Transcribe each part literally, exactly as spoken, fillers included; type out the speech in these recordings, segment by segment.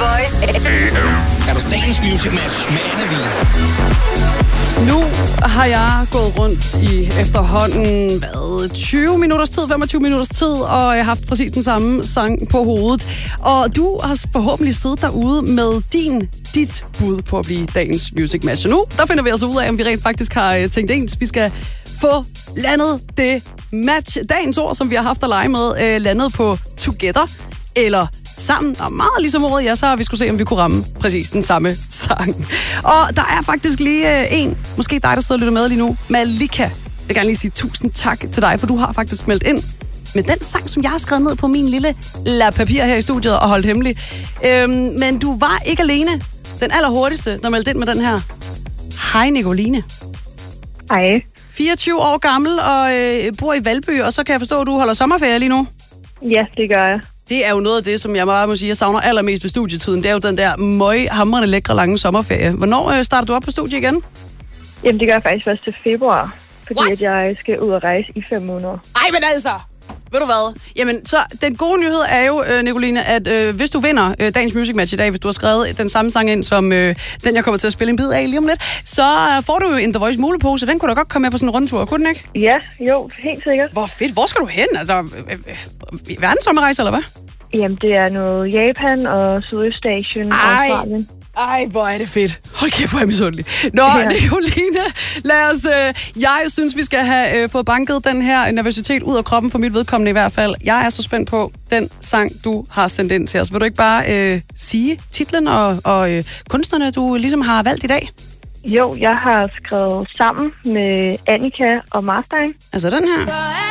Voice. Er du dagens Music Match med Anna Vin? Nu har jeg gået rundt i efterhånden, hvad, tyve minutters tid, femogtyve minutters tid, og jeg har haft præcis den samme sang på hovedet. Og du har forhåbentlig siddet derude med din, dit bud på at blive dagens Music Match. Og nu, der finder vi altså ud af, om vi rent faktisk har tænkt ens. Vi skal få landet det match, dagens ord, som vi har haft at lege med, øh, landet på Together, eller sammen, og meget ligesom ordet, ja, så har vi skulle se, om vi kunne ramme præcis den samme sang. Og der er faktisk lige øh, en, måske dig, der sidder og lytter med lige nu, Malika. Jeg vil gerne lige sige tusind tak til dig, for du har faktisk meldt ind med den sang, som jeg har skrevet ned på min lille lap papir her i studiet og holdt hemmelig. Øhm, men du var ikke alene. Den allerhurtigste, der meldte ind med den her. Hej, Nicoline. Hej. fireogtyve år gammel og øh, bor i Valby, og så kan jeg forstå, at du holder sommerferie lige nu. Ja, det gør jeg. Det er jo noget af det, som jeg bare må sige, jeg savner allermest ved studietiden. Det er jo den der møg, hamrende lækre lange sommerferie. Hvornår øh, starter du op på studie igen? Jamen, det gør jeg faktisk først til februar, fordi What? at jeg skal ud og rejse i fem måneder. Ej, men altså! Ved du hvad? Jamen, så den gode nyhed er jo, øh, Nicoline, at øh, hvis du vinder øh, dagens Music Match i dag, hvis du har skrevet den samme sang ind, som øh, den, jeg kommer til at spille en bid af lige om lidt, så øh, får du jo en The Voice mulepose. Den kunne da godt komme med på sådan en rundtur, kunne den ikke? Ja, jo, helt sikkert. Hvor fedt. Hvor skal du hen? Altså, øh, øh, verdenssommerrejse, eller hvad? Jamen, det er noget Japan og Sydøstasien og Ej. Australien. Ej, hvor er det fedt. Hold kæft, hvor er jeg misundelig. Nå, Ja. Nicoline, lad os... Øh, jeg synes, vi skal have øh, fået banket den her nervøsitet ud af kroppen, for mit vedkommende i hvert fald. Jeg er så spændt på den sang, du har sendt ind til os. Vil du ikke bare øh, sige titlen og, og øh, kunstnerne, du ligesom har valgt i dag? Jo, jeg har skrevet sammen med Annika og Marstein. Altså den her.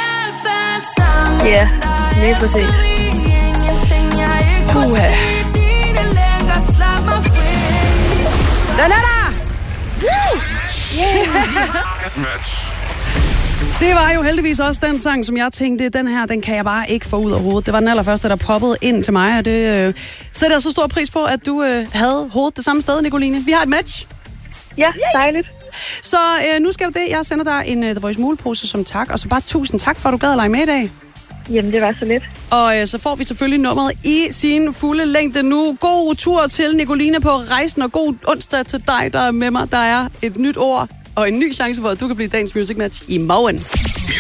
Ja, lige præcis. Puha. Den er der! Woo! Det var jo heldigvis også den sang, som jeg tænkte, den her, den kan jeg bare ikke få ud af hovedet. Det var den allerførste, der poppede ind til mig, og det øh, sætter jeg så stor pris på, at du øh, havde hovedet det samme sted, Nicoline. Vi har et match. Ja, dejligt. Så øh, nu skal du det. Jeg sender dig en uh, The Voice mulepose som tak, og så bare tusind tak for, at du gad at lege med i dag. Jamen, det var så lidt. Og øh, så får vi selvfølgelig nummeret i sin fulde længde nu. God tur til Nicoline på rejsen, og god onsdag til dig, der er med mig. Der er et nyt ord og en ny chance for, at du kan blive dagens Music Match i morgen.